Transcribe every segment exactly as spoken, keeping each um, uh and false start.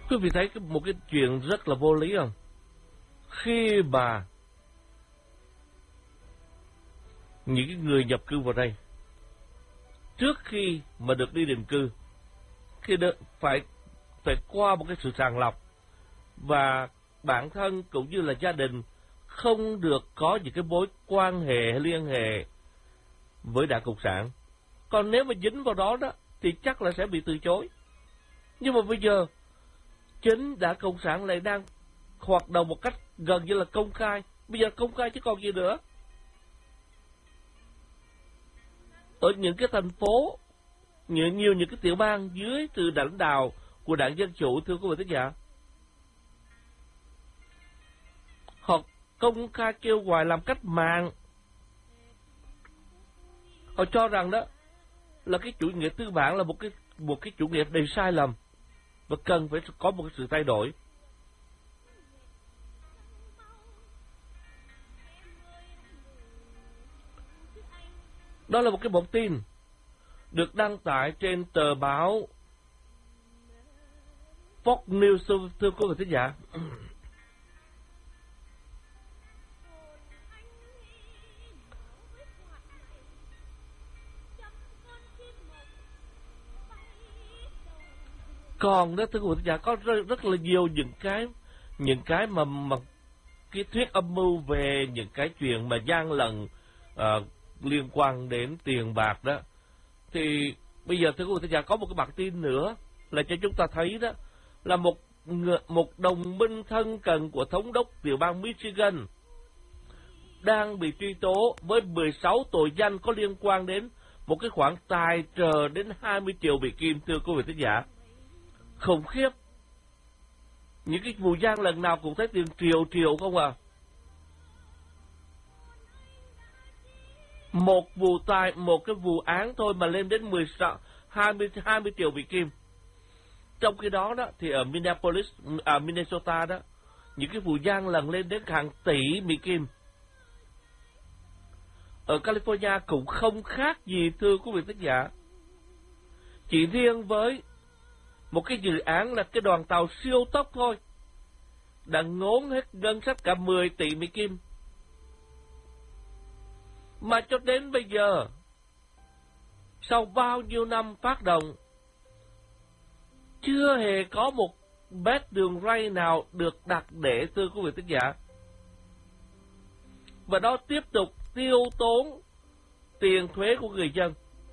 Quý vị thấy cái, một cái chuyện rất là vô lý không? Khi mà những cái người nhập cư vào đây, trước khi mà được đi định cư, khi được phải phải qua một cái sự sàng lọc, và bản thân cũng như là gia đình không được có những cái mối quan hệ liên hệ với Đảng Cộng sản. Còn nếu mà dính vào đó đó thì chắc là sẽ bị từ chối. Nhưng mà bây giờ chính Đảng Cộng sản lại đang hoạt động một cách gần như là công khai. Bây giờ công khai chứ còn gì nữa. Ở những cái thành phố, nhiều, nhiều những cái tiểu bang dưới từ lãnh đạo của Đảng Dân Chủ, thưa quý vị thính giả, họ công khai kêu gọi làm cách mạng. Họ cho rằng đó là cái chủ nghĩa tư bản là một cái một cái chủ nghĩa đầy sai lầm và cần phải có một cái sự thay đổi. Đó là một cái bản tin được đăng tải trên tờ báo Fox News, thưa quý vị thính giả. Còn đó, thưa quý vị thính giả, có rất, rất là nhiều những cái những cái mà, mà cái thuyết âm mưu về những cái chuyện mà gian lận uh, liên quan đến tiền bạc đó. Thì bây giờ thưa quý vị thính giả, có một cái bản tin nữa là cho chúng ta thấy đó là một một đồng minh thân cận của thống đốc tiểu bang Michigan đang bị truy tố với mười sáu tội danh có liên quan đến một cái khoản tài trợ đến hai mươi triệu Mỹ Kim, thưa quý vị thính giả. Khủng khiếp. Những cái vụ gian lần nào cũng thấy tiền triệu triệu không à. Một vụ tài, một cái vụ án thôi mà lên đến mười sáu, hai mươi, hai mươi triệu Mỹ Kim. Trong khi đó đó thì ở Minneapolis, à, Minnesota đó, những cái vụ gian lần lên đến hàng tỷ Mỹ Kim. Ở California cũng không khác gì, thưa quý vị thính giả. Chỉ riêng với một cái dự án là cái đoàn tàu siêu tốc thôi đã ngốn hết ngân sách cả mười tỷ Mỹ Kim. Mà cho đến bây giờ, sau bao nhiêu năm phát động, chưa hề có một mét đường ray nào được đặt để, thưa quý vị thính giả. Và đó tiếp tục tiêu tốn tiền thuế của người dân.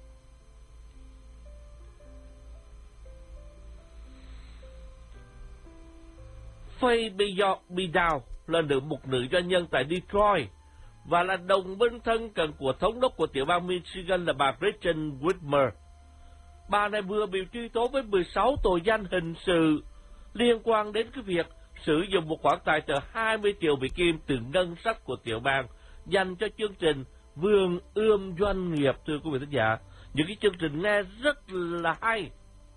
Faye Bidow là nữ, một nữ doanh nhân tại Detroit và là đồng minh thân cận của thống đốc của tiểu bang Michigan là bà Gretchen Whitmer. Bà này vừa bị truy tố với mười sáu tội danh hình sự liên quan đến cái việc sử dụng một khoản tài trợ hai mươi triệu Mỹ Kim từ ngân sách của tiểu bang dành cho chương trình vườn ươm doanh nghiệp, thưa quý vị thính giả. Những cái chương trình nghe rất là hay.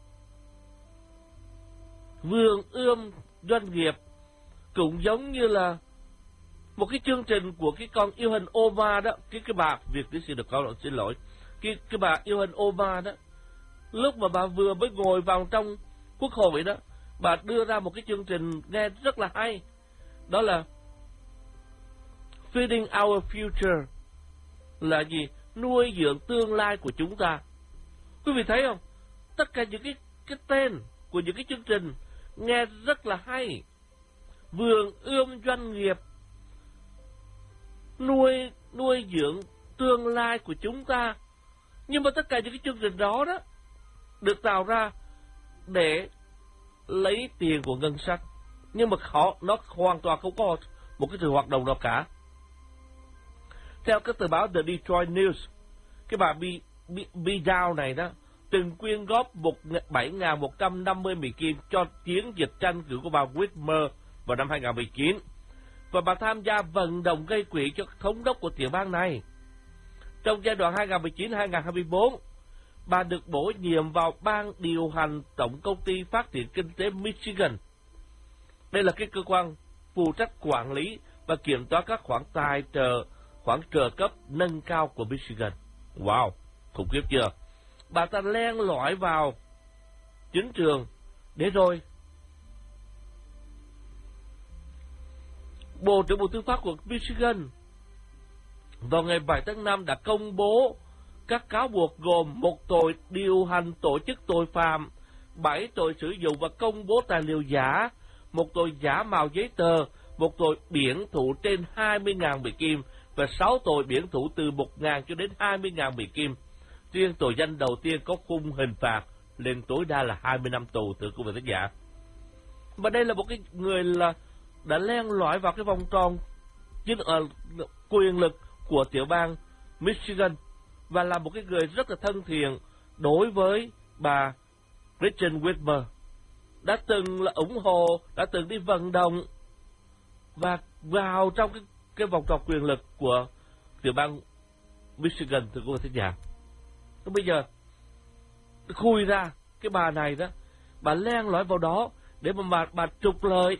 Vườn ươm doanh nghiệp cũng giống như là một cái chương trình của cái con yêu hình Obama đó, cái cái bà Việt tí xin được có xin lỗi, cái cái bà yêu hình Obama đó, lúc mà bà vừa mới ngồi vào trong quốc hội đó, bà đưa ra một cái chương trình nghe rất là hay, đó là Feeding Our Future, là gì? Nuôi dưỡng tương lai của chúng ta. Quý vị thấy không? Tất cả những cái cái tên của những cái chương trình nghe rất là hay. Vườn ươm doanh nghiệp, nuôi nuôi dưỡng tương lai của chúng ta. Nhưng mà tất cả những cái chương trình đó đó được tạo ra để lấy tiền của ngân sách, nhưng mà họ nó hoàn toàn không có một cái sự hoạt động nào cả. Theo các tờ báo The Detroit News, cái bà Bi Bi Bidow này đó từng quyên góp bảy nghìn một trăm năm mươi Mỹ Kim cho chiến dịch tranh cử của bà Whitmer vào năm hai nghìn không trăm mười chín, và bà tham gia vận động gây quỹ cho thống đốc của tiểu bang này. Trong giai đoạn hai nghìn không trăm mười chín đến hai nghìn không trăm hai mươi tư, bà được bổ nhiệm vào ban điều hành Tổng công ty Phát triển Kinh tế Michigan. Đây là cái cơ quan phụ trách quản lý và kiểm toán các khoản tài trợ, khoản trợ cấp nâng cao của Michigan. Wow, khủng khiếp chưa? Bà ta len lỏi vào chính trường để rồi Bộ trưởng Bộ Tư pháp của Michigan vào ngày bảy tháng năm đã công bố các cáo buộc gồm một tội điều hành tổ chức tội phạm, bảy tội sử dụng và công bố tài liệu giả, một tội giả mạo giấy tờ, một tội biển thủ trên hai mươi nghìn Mỹ Kim và sáu tội biển thủ từ một nghìn cho đến hai mươi nghìn Mỹ Kim. Riêng tội danh đầu tiên có khung hình phạt lên tối đa là hai mươi năm tù, thưa quý vị thính giả. Và đây là một cái người là đã len lỏi vào cái vòng tròn chính uh, quyền lực của tiểu bang Michigan và là một cái người rất là thân thiện đối với bà Gretchen Whitmer, đã từng là ủng hộ, đã từng đi vận động và vào trong cái, cái vòng tròn quyền lực của tiểu bang Michigan, thưa quý vị thính giả. Bây giờ khui ra cái bà này đó, bà len lỏi vào đó để mà bà, bà trục lợi.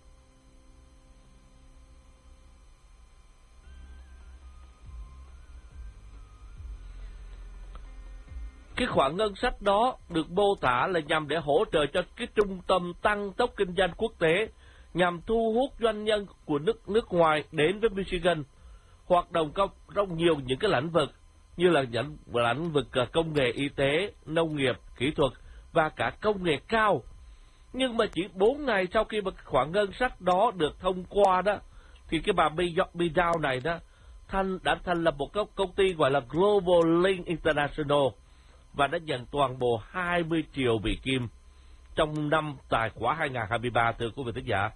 Cái khoản ngân sách đó được mô tả là nhằm để hỗ trợ cho cái trung tâm tăng tốc kinh doanh quốc tế, nhằm thu hút doanh nhân của nước nước ngoài đến với Michigan, hoạt động công trong nhiều những cái lĩnh vực như là những lĩnh vực công nghệ y tế, nông nghiệp, kỹ thuật và cả công nghệ cao. Nhưng mà chỉ bốn ngày sau khi mà khoản ngân sách đó được thông qua đó, thì cái bà Bidow này đó thành đã thành lập một công ty gọi là Global Link International và đã nhận toàn bộ hai mươi triệu Mỹ Kim trong năm tài khoá hai nghìn không trăm hai mươi ba, thưa quý vị thính giả.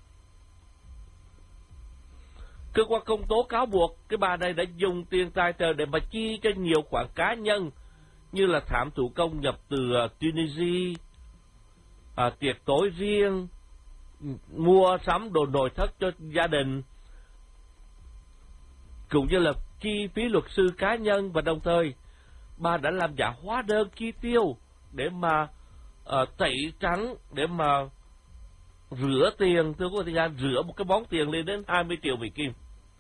Cơ quan công tố cáo buộc cái bà này đã dùng tiền tài trợ để mà chi cho nhiều khoản cá nhân như là thảm thủ công nhập từ uh, Tunisia, à, tiệc tối riêng, mua sắm đồ nội thất cho gia đình, cũng như là chi phí luật sư cá nhân, và đồng thời bà đã làm giả hóa đơn chi tiêu để mà uh, tẩy trắng, để mà rửa tiền, thưa quý vị, rửa một cái món tiền lên đến hai mươi triệu Mỹ Kim.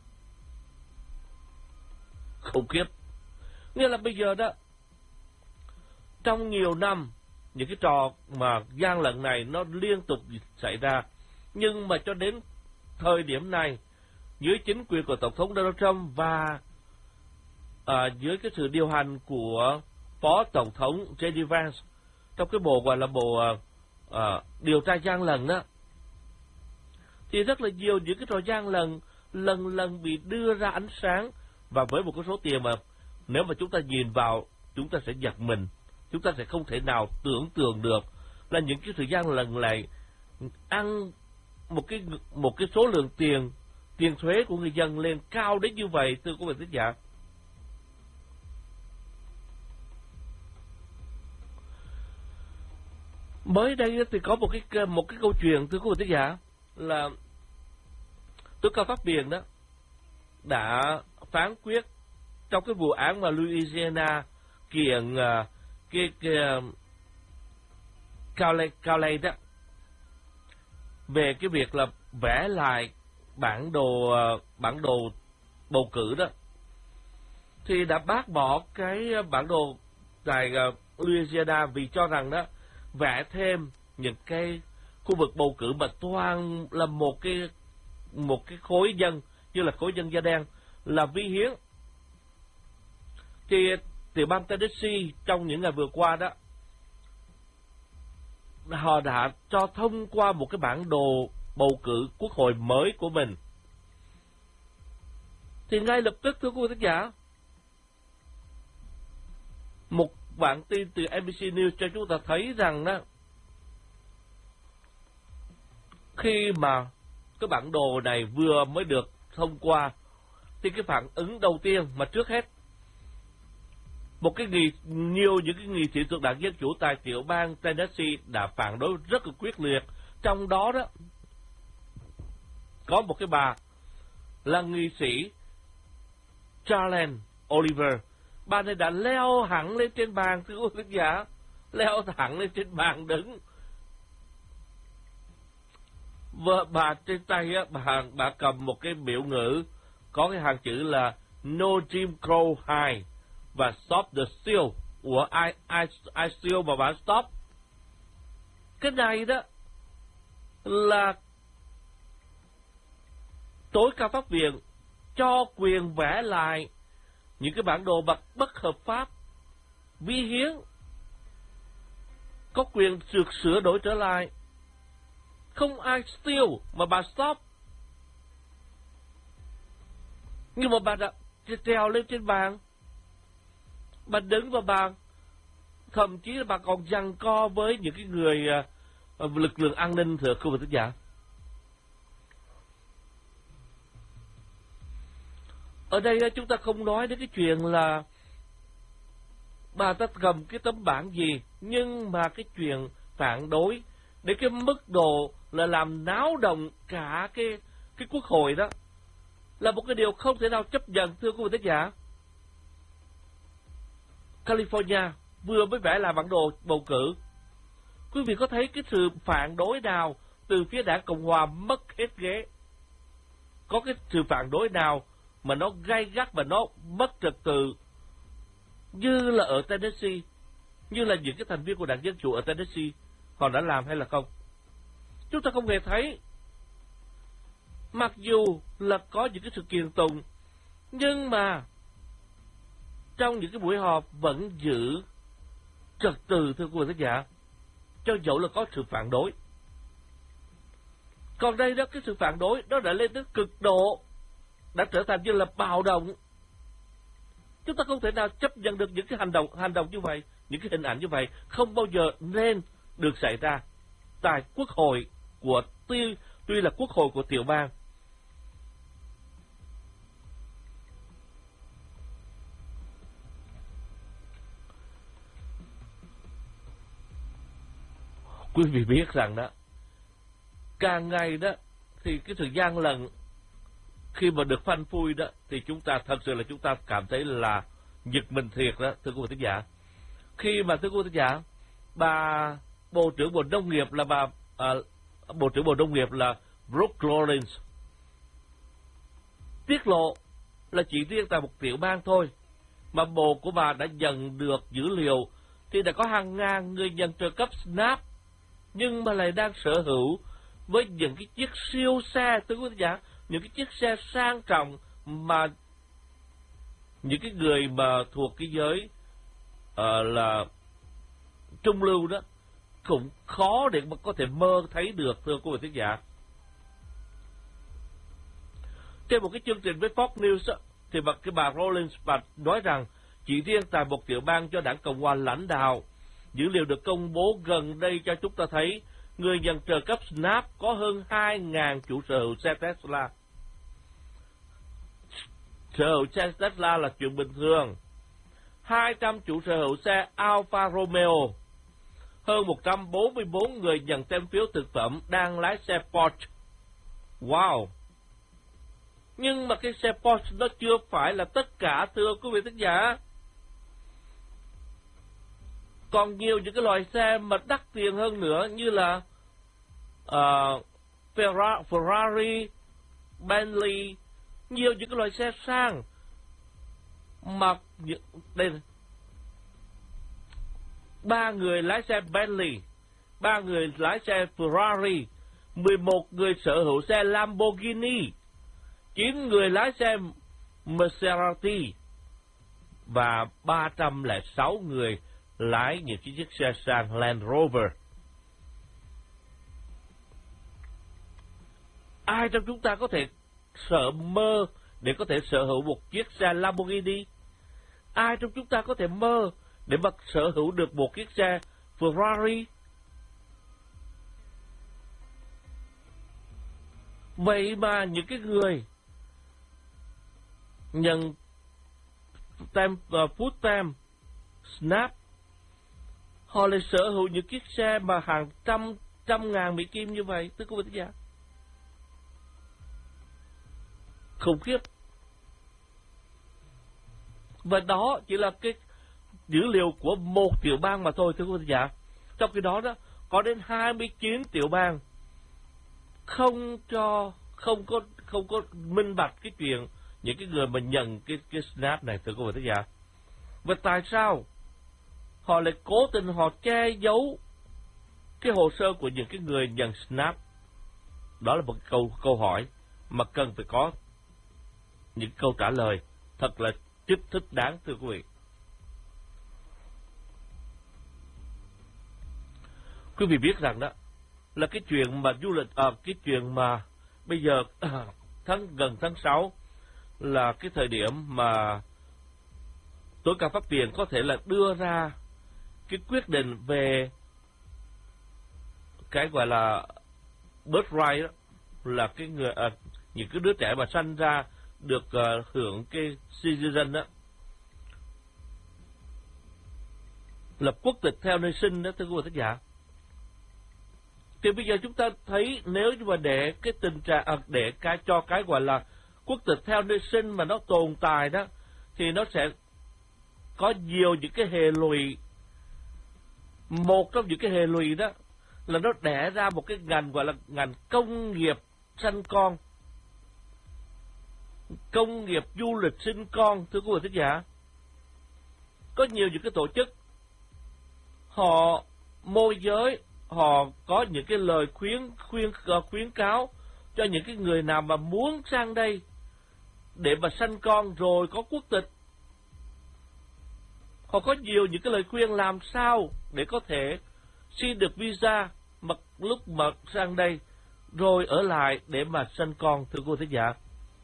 Khủng khiếp. Nghĩa là bây giờ đó, trong nhiều năm, những cái trò mà gian lận này nó liên tục xảy ra, nhưng mà cho đến thời điểm này, dưới chính quyền của Tổng thống Donald Trump và à, dưới cái sự điều hành của Phó Tổng thống J D Vance, trong cái bộ gọi là bộ à, à, điều tra gian lận đó, thì rất là nhiều những cái trò gian lận lần lần bị đưa ra ánh sáng, và với một cái số tiền mà nếu mà chúng ta nhìn vào chúng ta sẽ giật mình, chúng ta sẽ không thể nào tưởng tượng được là những cái sự gian lận này ăn một cái một cái số lượng tiền tiền thuế của người dân lên cao đến như vậy, thưa quý vị thính giả. Mới đây thì có một cái một cái câu chuyện, thưa quý vị thính giả, là tòa cao pháp viện đó đã phán quyết trong cái vụ án mà Louisiana kiện uh, cái, cái uh, Cowley, Cowley đó về cái việc là vẽ lại bản đồ uh, bản đồ bầu cử đó, thì đã bác bỏ cái bản đồ tại uh, Louisiana vì cho rằng đó vẽ thêm những cái khu vực bầu cử mà toàn là một cái một cái khối dân như là khối dân da đen là vi hiến. Thì tiểu bang Tennessee trong những ngày vừa qua đó, họ đã cho thông qua một cái bản đồ bầu cử quốc hội mới của mình. Thì ngay lập tức, thưa quý vị khán giả, một bản tin từ N B C News cho chúng ta thấy rằng đó, khi mà cái bản đồ này vừa mới được thông qua, thì cái phản ứng đầu tiên mà trước hết, một cái nghị nhiều những cái nghị sĩ thuộc đảng Dân Chủ tại tiểu bang Tennessee đã phản đối rất là quyết liệt. Trong đó đó có một cái bà là nghị sĩ Charlene Oliver. Bà này đã leo hẳn lên trên bàn, thưa quý vị khán giả, leo thẳng lên trên bàn đứng. Vợ bà trên tay á, bà, bà cầm một cái biểu ngữ có cái hàng chữ là No Jim Crow hai và Stop the Steal. Ủa, ai, ai, ai steal mà bà stop? Cái này đó là tối cao pháp viện cho quyền vẽ lại những cái bản đồ vật bất hợp pháp, vi hiến, có quyền được sửa đổi trở lại. Không ai steal mà bà stop. Nhưng mà bà đã trèo lên trên bàn, bà đứng vào bàn, thậm chí là bà còn giằng co với những cái người uh, lực lượng an ninh thừa khu vực tất giả. Ở đây chúng ta không nói đến cái chuyện là bà ta cầm cái tấm bảng gì, nhưng mà cái chuyện phản đối để cái mức độ là làm náo động cả cái cái quốc hội đó là một cái điều không thể nào chấp nhận, thưa quý vị tác giả. California vừa mới vẽ lại bản đồ bầu cử. Quý vị có thấy cái sự phản đối nào từ phía đảng Cộng Hòa mất hết ghế? Có cái sự phản đối nào mà nó gay gắt và nó mất trật tự như là ở Tennessee, như là những cái thành viên của đảng Dân Chủ ở Tennessee họ đã làm hay là không? Chúng ta không hề thấy. Mặc dù là có những cái sự kiện tụng, nhưng mà trong những cái buổi họp vẫn giữ trật tự, thưa quý vị khán giả, cho dẫu là có sự phản đối. Còn đây đó, cái sự phản đối đó đã lên đến cực độ, đã trở thành như là bạo động. Chúng ta không thể nào chấp nhận được những cái hành động hành động như vậy, những cái hình ảnh như vậy không bao giờ nên được xảy ra tại quốc hội của tuy tuy là quốc hội của tiểu bang. Quý vị biết rằng đó, càng ngày đó thì cái sự gian lận khi mà được phanh phui đó thì chúng ta thật sự là chúng ta cảm thấy là giật mình thiệt đó, thưa quý vị khán giả. Khi mà thưa quý vị khán giả, bà Bộ trưởng Bộ Nông nghiệp là bà à, Bộ trưởng Bộ Nông nghiệp là Brooke Lawrence tiết lộ là chỉ riêng tại một tiểu bang thôi mà bộ của bà đã nhận được dữ liệu thì đã có hàng ngàn người nhận trợ cấp SNAP, nhưng mà lại đang sở hữu với những cái chiếc siêu xe, thưa quý vị khán giả, những cái chiếc xe sang trọng mà những cái người mà thuộc cái giới uh, là trung lưu đó cũng khó để mà có thể mơ thấy được, thưa quý vị khán giả. Trên một cái chương trình với Fox News đó, thì bà, cái bà Rollins bà nói rằng chỉ riêng tại một tiểu bang do đảng Cộng hòa lãnh đạo, dữ liệu được công bố gần đây cho chúng ta thấy người nhận trợ cấp SNAP có hơn hai nghìn chủ sở hữu xe Tesla. Sở hữu xe Tesla là chuyện bình thường. hai trăm chủ sở hữu xe Alfa Romeo. Hơn một trăm bốn mươi bốn người nhận tem phiếu thực phẩm đang lái xe Porsche. Wow! Nhưng mà cái xe Porsche nó chưa phải là tất cả, thưa quý vị khán giả. Còn nhiều những cái loại xe mà đắt tiền hơn nữa như là uh, Ferrari, Bentley, nhiều những cái loại xe sang mà đây này. Ba người lái xe Bentley, ba người lái xe Ferrari, mười một người sở hữu xe Lamborghini, chín người lái xe Maserati và ba trăm lẻ sáu người lái những chiếc xe sang Land Rover. Ai trong chúng ta có thể sợ mơ để có thể sở hữu một chiếc xe Lamborghini? Ai trong chúng ta có thể mơ để mà sở hữu được một chiếc xe Ferrari? Vậy mà những cái người nhận tem, uh, food stamp, SNAP, họ lại sở hữu những chiếc xe mà hàng trăm trăm ngàn Mỹ Kim như vậy, thưa quý vị khán giả. Khủng khiếp. Và đó chỉ là cái dữ liệu của một tiểu bang mà thôi, thưa quý vị khán giả. Trong khi đó đó có đến hai mươi chín tiểu bang không cho không có không có minh bạch cái chuyện những cái người mà nhận cái cái SNAP này, thưa quý vị khán giả. Và tại sao họ lại cố tình họ che giấu cái hồ sơ của những cái người nhận SNAP? Đó là một câu câu hỏi mà cần phải có những câu trả lời thật là chất thích đáng, thưa quý vị. Quý vị biết rằng đó là cái chuyện mà du lịch, à, cái chuyện mà bây giờ à, tháng gần tháng sáu là cái thời điểm mà tối cao pháp viện có thể là đưa ra cái quyết định về cái gọi là birthright đó, là cái người à, những cái đứa trẻ mà sanh ra được uh, hưởng cái citizen đó, lập quốc tịch theo nơi sinh đó, thưa quý vị thính giả. Thì bây giờ chúng ta thấy nếu như mà để cái tình trạng à, để cái cho cái gọi là quốc tịch theo nơi sinh mà nó tồn tại đó, thì nó sẽ có nhiều những cái hệ lụy. Một trong những cái hệ lụy đó là nó đẻ ra một cái ngành gọi là ngành công nghiệp sanh con, công nghiệp du lịch sinh con, thưa quý vị thính giả. Có nhiều những cái tổ chức họ môi giới, họ có những cái lời khuyến khuyên khuyến cáo cho những cái người nào mà muốn sang đây để mà sanh con rồi có quốc tịch. Họ có nhiều những cái lời khuyên làm sao để có thể xin được visa mà lúc mà sang đây rồi ở lại để mà sanh con, thưa quý vị thính giả.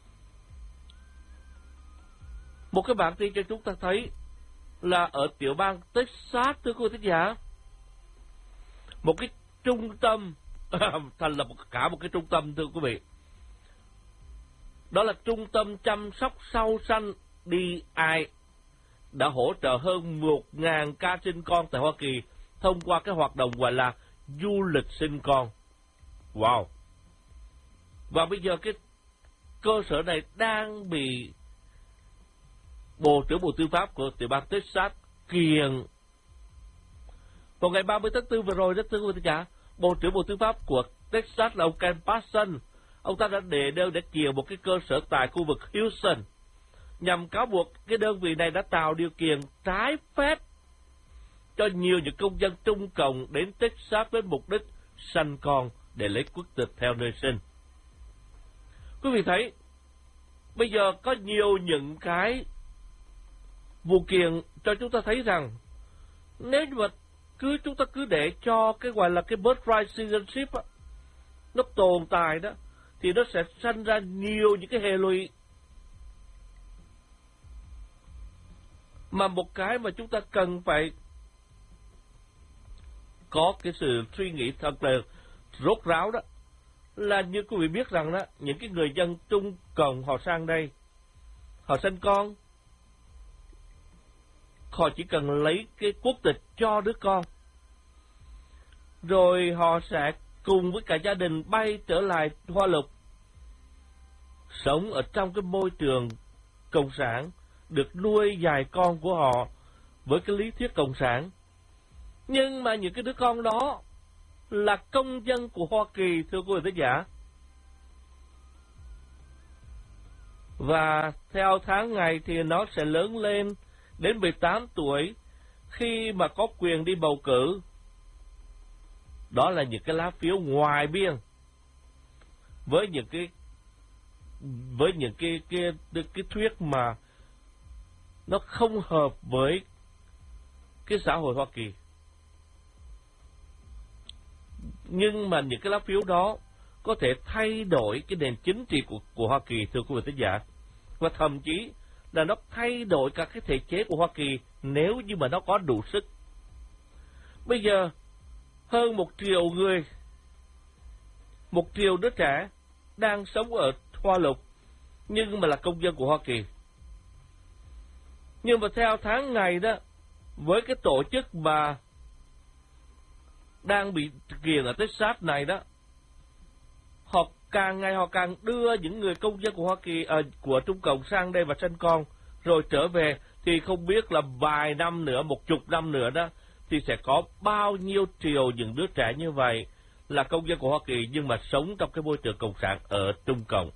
Một cái bản tin cho chúng ta thấy là ở tiểu bang Texas, thưa quý vị thính giả, một cái trung tâm thành lập cả một cái trung tâm, thưa quý vị. Đó là trung tâm chăm sóc sau sanh D I đã hỗ trợ hơn một nghìn ca sinh con tại Hoa Kỳ thông qua cái hoạt động gọi là du lịch sinh con. Wow! Và bây giờ cái cơ sở này đang bị Bộ trưởng Bộ Tư pháp của tiểu bang Texas kiện. Vào ngày ba mươi tháng tư vừa rồi đó, thưa quý vị giả, Bộ trưởng Bộ Tư pháp của Texas là ông Ken Paxton, ông ta đã đệ đơn để kiện một cái cơ sở tại khu vực Houston nhằm cáo buộc cái đơn vị này đã tạo điều kiện trái phép cho nhiều những công dân Trung Cộng đến Texas với mục đích sanh con để lấy quốc tịch theo nơi sinh. Quý vị thấy, bây giờ có nhiều những cái vụ kiện cho chúng ta thấy rằng nếu như mà cứ chúng ta cứ để cho cái gọi là cái birthright citizenship á, nó tồn tại đó, thì nó sẽ sanh ra nhiều những cái hệ lụy. Mà một cái mà chúng ta cần phải có cái sự suy nghĩ thật là rốt ráo đó, là như quý vị biết rằng đó, những cái người dân Trung Cộng họ sang đây, họ sanh con, họ chỉ cần lấy cái quốc tịch cho đứa con, rồi họ sẽ cùng với cả gia đình bay trở lại Hoa Lục, sống ở trong cái môi trường cộng sản, được nuôi dạy con của họ với cái lý thuyết cộng sản. Nhưng mà những cái đứa con đó là công dân của Hoa Kỳ, thưa quý vị thính giả. Và theo tháng ngày thì nó sẽ lớn lên đến mười tám tuổi khi mà có quyền đi bầu cử. Đó là những cái lá phiếu ngoài biên với những cái với những cái cái cái, cái thuyết mà nó không hợp với cái xã hội Hoa Kỳ. Nhưng mà những cái lá phiếu đó có thể thay đổi cái nền chính trị của, của Hoa Kỳ, thưa quý vị thính giả. Và thậm chí là nó thay đổi cả cái thể chế của Hoa Kỳ nếu như mà nó có đủ sức. Bây giờ hơn một triệu người, một triệu đứa trẻ đang sống ở Hoa Lục nhưng mà là công dân của Hoa Kỳ. Nhưng mà theo tháng ngày đó, với cái tổ chức mà đang bị kiện ở Texas này đó, họ càng ngày họ càng đưa những người công dân của Hoa Kỳ à, của Trung Cộng sang đây và sanh con rồi trở về, thì không biết là vài năm nữa, một chục năm nữa đó, thì sẽ có bao nhiêu triệu những đứa trẻ như vậy là công dân của Hoa Kỳ nhưng mà sống trong cái môi trường cộng sản ở Trung Cộng.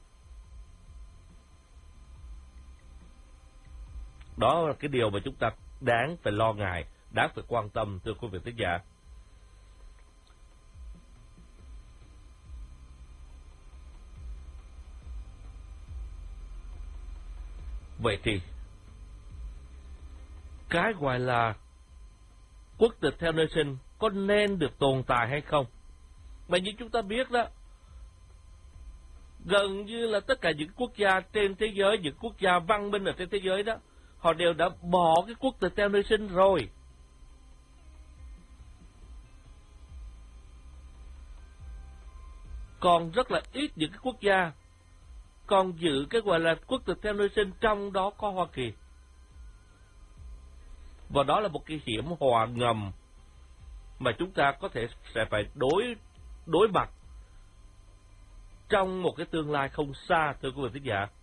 Đó là cái điều mà chúng ta đáng phải lo ngại, đáng phải quan tâm, thưa quý vị thính giả. Vậy thì cái gọi là quốc tịch theo nơi sinh có nên được tồn tại hay không? Mà như chúng ta biết đó, gần như là tất cả những quốc gia trên thế giới, những quốc gia văn minh ở trên thế giới đó, họ đều đã bỏ cái quốc tịch theo nơi sinh rồi. Còn rất là ít những cái quốc gia còn giữ cái gọi là quốc tịch theo nơi sinh, trong đó có Hoa Kỳ. Và đó là một cái hiểm họa ngầm mà chúng ta có thể sẽ phải đối đối mặt trong một cái tương lai không xa, thưa quý vị thính giả.